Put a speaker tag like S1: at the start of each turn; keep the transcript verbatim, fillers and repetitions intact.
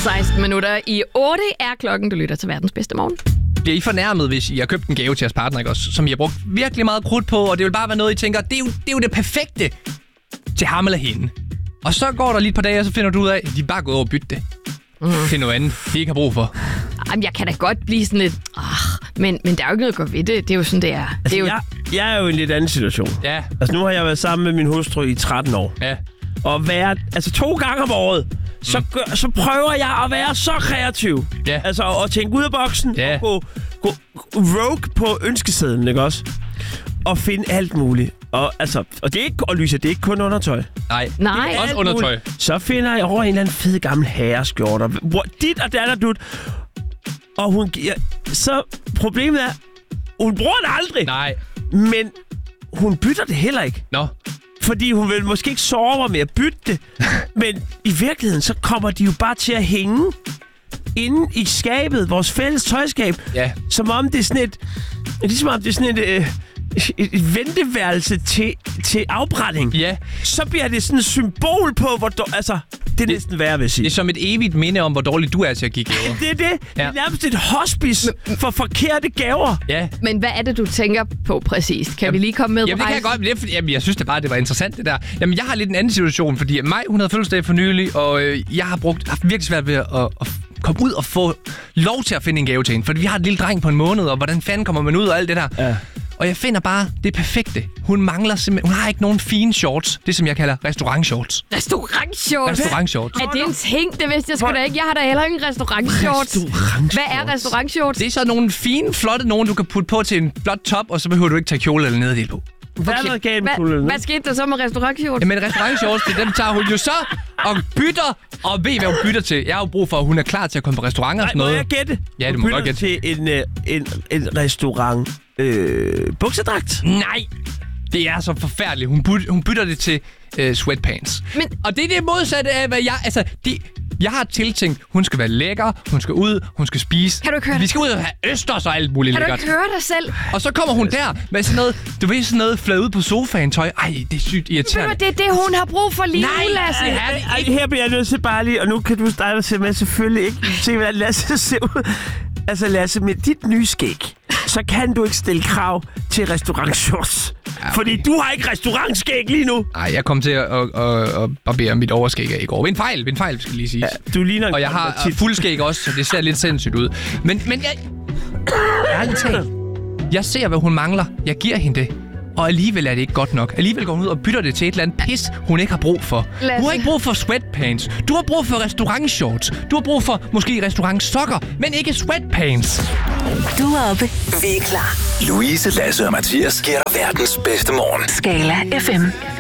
S1: seksten minutter i otte er klokken, du lytter til verdens bedste morgen.
S2: Bliver I fornærmet, hvis I har købt en gave til jeres partner, ikke også? Som I har brugt virkelig meget krudt på, og det vil bare være noget, I tænker, det er jo det, er jo det perfekte til ham eller hende. Og så går der lige et par dage, og så finder du ud af, at de er bare gået over og bytte det. Mm. Til noget andet, de ikke har brug for.
S1: Jamen, jeg kan da godt blive sådan lidt... Oh, men, men der er jo ikke noget at gå ved det. Det er jo sådan, det er.
S3: Altså,
S1: det er jo...
S3: jeg, jeg er jo i en lidt anden situation.
S2: Ja.
S3: Altså, nu har jeg været sammen med min hustru i tretten år.
S2: Ja.
S3: Og været, altså to gange om året, så, gør, så prøver jeg at være så kreativ.
S2: Ja.
S3: Altså, at tænke ud af boksen
S2: Ja.
S3: og gå, gå rogue på ønskesedlen, ikke også? Og finde alt muligt. Og, altså, og det er ikke, og Louise, det er ikke kun undertøj.
S2: Nej.
S1: Nej.
S2: Også undertøj.
S3: Så finder jeg over en eller anden fed gammel herreskjorte. Hvor dit og dat og dut. Og hun giver... Så problemet er, hun bruger det aldrig.
S2: Nej.
S3: Men hun bytter det heller ikke.
S2: Nå.
S3: Fordi hun vil måske ikke sove mig med at bytte det. Men i virkeligheden, så kommer de jo bare til at hænge inde i skabet, vores fælles tøjskab.
S2: Ja.
S3: Som om det er sådan et... Ligesom om det er sådan et... Øh, et, et venteværelse til, til afbrænding.
S2: Ja.
S3: Så bliver det sådan et symbol på, hvor... Du, altså, det er
S2: Det-
S3: næsten værre, vil jeg sige.
S2: Det er som et evigt minde om, hvor dårlig du er til at give gaver.
S3: Det er det. Ja.
S2: Ja.
S3: Det er nærmest et hospice for forkerte gaver.
S2: Ja.
S1: Men hvad er det, du tænker på præcist? Kan vi lige komme med
S2: Jamen,
S1: på
S2: det kan jeg
S1: rejsen?
S2: godt. Det er, fordi, jamen, jeg synes det bare, det var interessant, det der. Jamen, jeg har lidt en anden situation, fordi mig, hun havde fødselsdag for nylig, og øh, jeg har brugt, haft virkelig svært ved at, at, at komme ud og få lov til at finde en gave til hende. Fordi vi har et lille dreng på en måned, og hvordan fanden kommer man ud og alt det der.
S3: Ja.
S2: Og jeg finder bare det perfekte. Hun mangler simpelthen... Hun har ikke nogen fine shorts. Det, som jeg kalder restaurantshorts.
S1: Restaurantshorts.
S2: Restaurantshorts.
S1: Er det en ting? Det vidste jeg sgu da ikke. Jeg har da heller ikke en restaurantshorts.
S3: Restaurantshorts.
S1: Hvad er restaurantshorts?
S2: Det er så nogle fine, flotte nogen, du kan putte på til en flot top, og så behøver du ikke tage kjole eller nederdel på.
S3: Hvad er der galt med kulden?
S1: Hvad, hvad skete der så med restaurantshorts?
S2: Jamen, restaurantshorts, det dem tager hun jo så og bytter, og ved, hvad hun bytter til. Jeg har jo brug for, at hun er klar til at komme på restauranter og
S3: Nej,
S2: sådan
S3: må
S2: noget.
S3: jeg gætte?
S2: Ja, det
S3: Hun
S2: må
S3: bytter
S2: godt gætte.
S3: til en, øh, en, en restaurant øh, buksedragt.
S2: Nej, det er så forfærdeligt. Hun, byt, hun bytter det til øh, sweatpants.
S1: Men-
S2: Og det er det modsatte af, hvad jeg... Altså, de, jeg har tiltænkt, hun skal være lækker, hun skal ud, hun skal spise.
S1: Kan du ikke høre
S2: Vi
S1: det?
S2: skal ud og have østers og alt muligt
S1: Kan du
S2: lækkert.
S1: ikke høre dig selv?
S2: Og så kommer hun der med sådan noget, du ved, sådan noget flad ud på sofaen tøj. Ej, det er sygt
S1: Ved du,
S2: irriterende.
S1: det er det, hun har brug for lige nu, Lasse.
S2: det er det
S3: Ej,
S2: ikke.
S3: her bliver jeg nødt til bare lige, og nu kan du starte se med selvfølgelig ikke se, hvordan Lasse ser ud. Altså Lasse, med dit nye skæg, så kan du ikke stille krav til restaurantshorts.
S2: Ja, okay.
S3: Fordi du har ikke restaurantskæg lige nu.
S2: Ej, jeg kom til at, at, at, at barbere mit overskæg af i går. Ved en fejl, ved en fejl, skal lige sige.
S3: Ja, du ligner en
S2: Og jeg har
S3: konvertit.
S2: fuldskæg også, så det ser lidt sindssygt ud. Men, men jeg... Ærligt talt. Jeg ser, hvad hun mangler. Jeg giver hende det. Og alligevel er det ikke godt nok. Alligevel går hun ud og bytter det til et eller andet pis, hun ikke har brug for.
S1: Lasse.
S2: Du har ikke brug for sweatpants. Du har brug for restaurantshorts. Du har brug for måske restaurantsokker, men ikke sweatpants.
S4: Du er oppe. Vi er klar.
S5: Louise, Lasse og Mathias giver dig verdens bedste morgen.
S4: Skala F M.